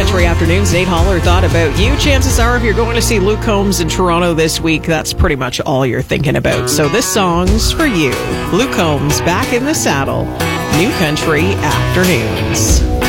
Country Afternoons. Nate Holler thought about you. Chances are, if you're going to see Luke Combs in Toronto this week, that's pretty much all you're thinking about. So this song's for you. Luke Combs, Back in the Saddle. New Country Afternoons.